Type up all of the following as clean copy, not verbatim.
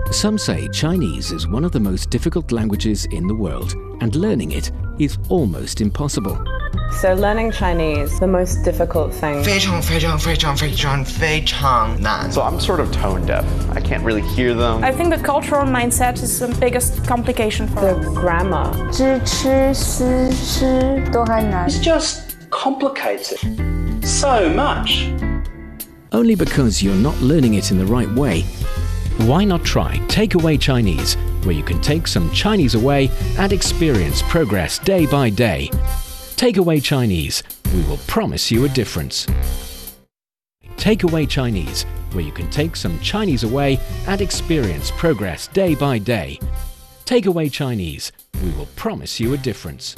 Some say Chinese is one of the most difficult languages in the world, and learning it is almost impossible. So learning Chinese, the most difficult thing. 非常非常非常非常非常难. So I'm sort of tone deaf. I can't really hear them. I think the cultural mindset is the biggest complication for The us. grammar. 知吃思吃都还难。 It's just complicated so much. Only because you're not learning it in the right way. Why not try Takeaway Chinese, where you can take some Chinese away and experience progress day by day. Takeaway Chinese, we will promise you a difference. Takeaway Chinese, where you can take some Chinese away and experience progress day by day. Takeaway Chinese, we will promise you a difference.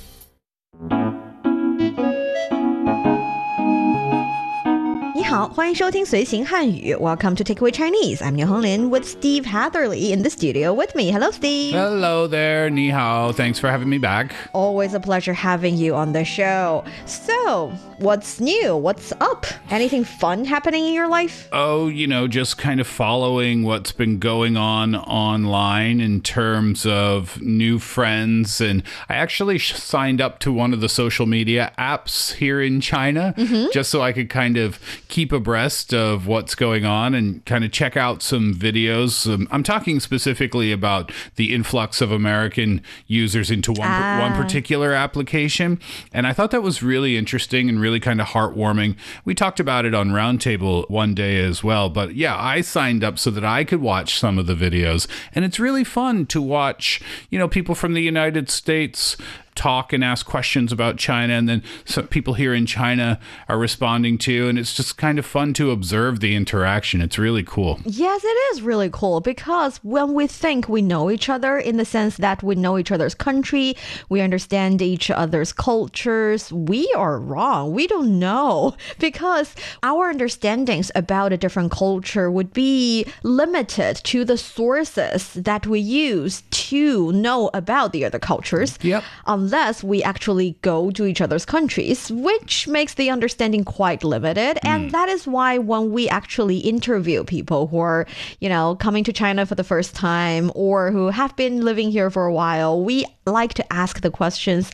你好，欢迎收听随行汉语 Welcome to Takeaway Chinese. I'm Niu Honglin with Steve Hatherley in the studio with me. Hello, Steve. Hello there, ni hao. Thanks for having me back. Always a pleasure having you on the show. So, what's new? What's up? Anything fun happening in your life? Oh, just kind of following what's been going on online in terms of new friends. And I actually signed up to one of the social media apps here in China, just so I could kind of keep abreast of what's going on and kind of check out some videos. I'm talking specifically about the influx of American users into one particular application. And I thought that was really interesting and really kind of heartwarming. We talked about it on Roundtable one day as well. But yeah, I signed up so that I could watch some of the videos. And it's really fun to watch, people from the United States talk and ask questions about China, and then some people here in China are responding to, and it's just kind of fun to observe the interaction. It's really cool. Yes, it is really cool because when we think we know each other in the sense that we know each other's country, we understand each other's cultures, we are wrong. We don't know because our understandings about a different culture would be limited to the sources that we use to know about the other cultures. Yep. Unless we actually go to each other's countries, which makes the understanding quite limited. And that is why when we actually interview people who are, coming to China for the first time or who have been living here for a while, we like to ask the questions,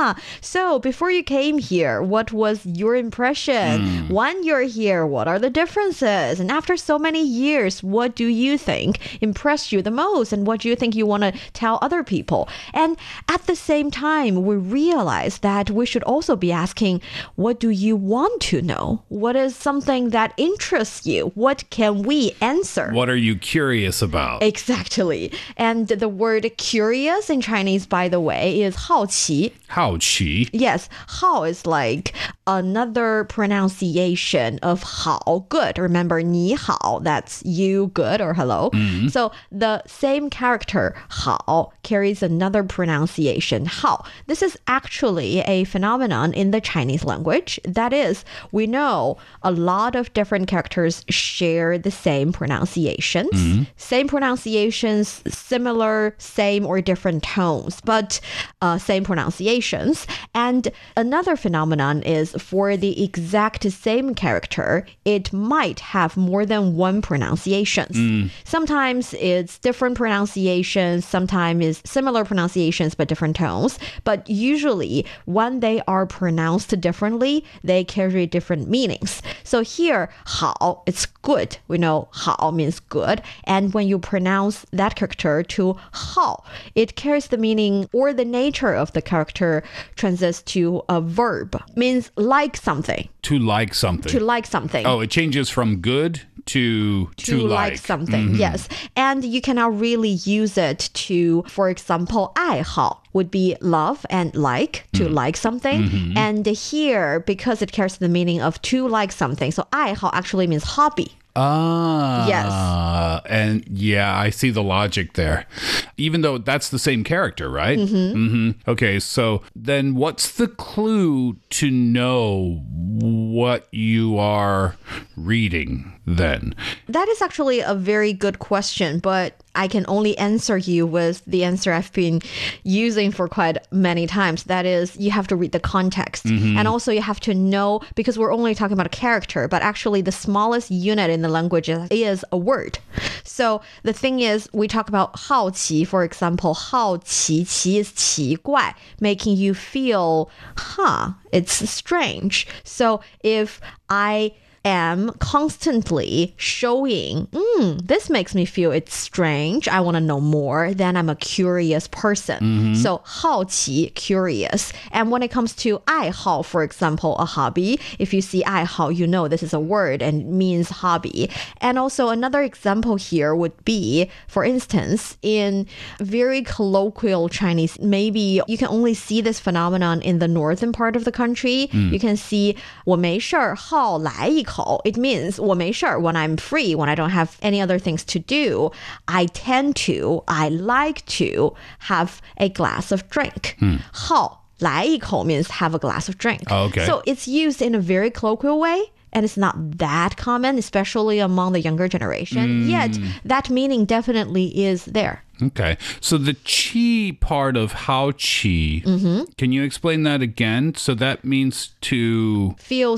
so before you came here, what was your impression? When you're here, what are the differences? And after so many years, what do you think impressed you the most? And what do you think you want to tell other people? And at the same time, we realize that we should also be asking, what do you want to know? What is something that interests you? What can we answer? What are you curious about? Exactly. And the word curious in Chinese, by the way, is 好奇. 好奇. Yes, 好 is like another pronunciation of 好, good. Remember, 你好, that's you, good, or hello. So the same character, 好, carries another pronunciation, 好. This is actually a phenomenon in the Chinese language. That is, we know a lot of different characters share the same pronunciations. Same pronunciations, similar, same or different tones, but same pronunciations. And another phenomenon is for the exact same character, it might have more than one pronunciations. Sometimes it's different pronunciations, sometimes it's similar pronunciations but different tones. But usually when they are pronounced differently, they carry different meanings. So here, 好, it's good. We know 好 means good. And when you pronounce that character to 好, it carries the meaning or the nature of the character transitions to a verb. Means like something. To like something. To like something. Oh, it changes from good to like something. Yes. And you cannot really use it to, for example, 爱好 would be love and like, to like something. And here, because it carries the meaning of to like something, so 爱好 actually means hobby. Yes. And yeah, I see the logic there. Even though that's the same character, right? Okay, so then what's the clue to know what you are reading then? That is actually a very good question, but I can only answer you with the answer I've been using for quite many times. That is, you have to read the context. And also you have to know, because we're only talking about a character, but actually the smallest unit in the language is a word. So the thing is, we talk about 好奇, for example, 好奇, 奇 is 奇怪, making you feel, it's strange. So if I am constantly showing, this makes me feel it's strange, I want to know more, then I'm a curious person. So 好奇, curious. And when it comes to 爱好, for example, a hobby, if you see 爱好, you know this is a word and means hobby. And also another example here would be, for instance, in very colloquial Chinese, maybe you can only see this phenomenon in the northern part of the country. You can see 我没事儿好来一口. It means 我没事儿, when I'm free, when I don't have any other things to do, I like to have a glass of drink. 好来一口 means have a glass of drink. Okay. So it's used in a very colloquial way. And it's not that common, especially among the younger generation. Yet that meaning definitely is there. Okay. So the qi part of 好奇, can you explain that again? So that means to feel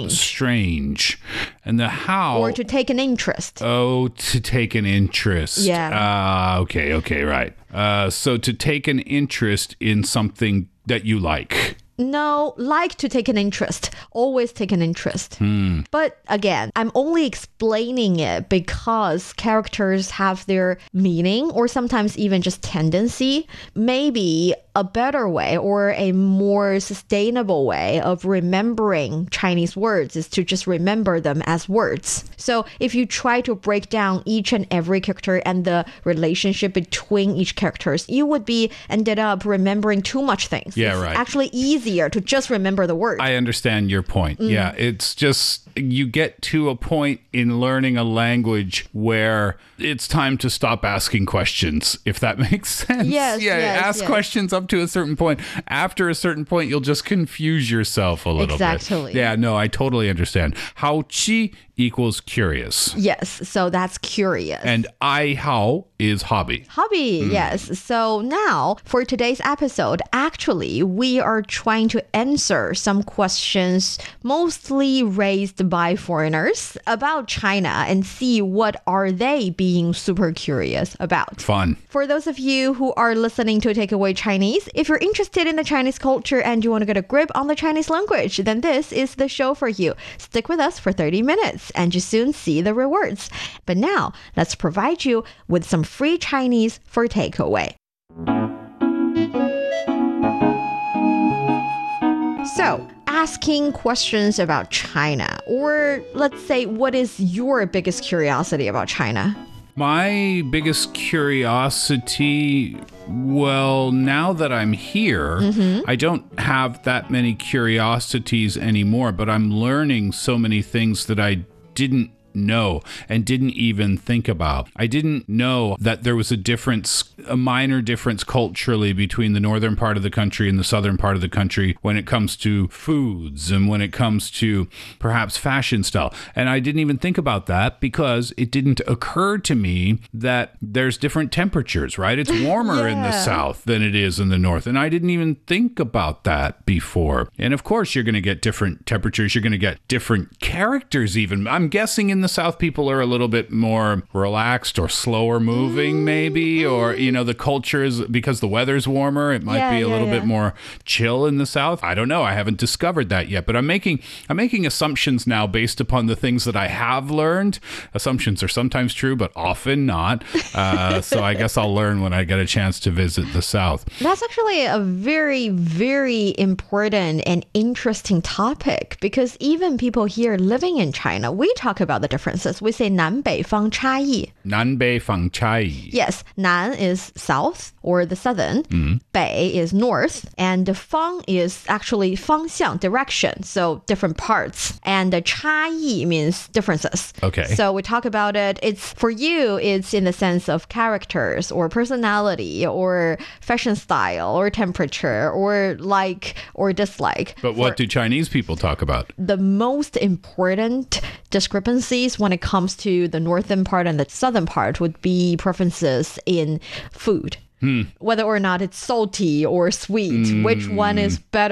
strange. And the how, or to take an interest. Oh, to take an interest. Yeah. Okay, right. So to take an interest in something that you like. No, like to take an interest. Always take an interest. But again, I'm only explaining it because characters have their meaning or sometimes even just tendency. Maybe a better way or a more sustainable way of remembering Chinese words is to just remember them as words. So if you try to break down each and every character and the relationship between each characters, you would be ended up remembering too much things. Yeah, it's right. actually easier to just remember the word. I understand your point. Yeah, it's just you get to a point in learning a language where it's time to stop asking questions, if that makes sense. Yes, ask questions up to a certain point. After a certain point, you'll just confuse yourself a little bit. Exactly. Yeah, no, I totally understand. 好奇 equals curious. Yes, so that's curious. And 爱好 is hobby. Yes. So now, for today's episode, actually, we are trying to answer some questions mostly raised by foreigners about China and see what are they being super curious about. Fun. For those of you who are listening to Takeaway Chinese, if you're interested in the Chinese culture and you want to get a grip on the Chinese language, then this is the show for you. Stick with us for 30 minutes and you soon see the rewards. But now, let's provide you with some free Chinese for takeaway. So, asking questions about China, or let's say, what is your biggest curiosity about China? My biggest curiosity, well, now that I'm here, I don't have that many curiosities anymore, but I'm learning so many things that I didn't know and didn't even think about. I didn't know that there was a minor difference culturally between the northern part of the country and the southern part of the country when it comes to foods and when it comes to perhaps fashion style. And I didn't even think about that because it didn't occur to me that there's different temperatures, right? It's warmer in the south than it is in the north. And I didn't even think about that before. And of course, you're going to get different temperatures. You're going to get different characters even. I'm guessing in the South, people are a little bit more relaxed or slower moving, maybe, or, the culture is because the weather's warmer. It might be a little bit more chill in the South. I don't know. I haven't discovered that yet, but I'm making assumptions now based upon the things that I have learned. Assumptions are sometimes true, but often not. So I guess I'll learn when I get a chance to visit the South. That's actually a very, very important and interesting topic because even people here living in China, we talk about the differences. We say 南北方差异. 南北方差异. Yes, 南 is south or the southern, 北 is north, and 方 is actually 方向, direction, so different parts. And 差异 means differences. Okay. So we talk about it. It's for you, it's in the sense of characters or personality or fashion style or temperature or like or dislike. But what do Chinese people talk about? The most important discrepancies when it comes to the northern part and the southern part would be preferences in food. Whether or not it's salty or sweet, which one is better?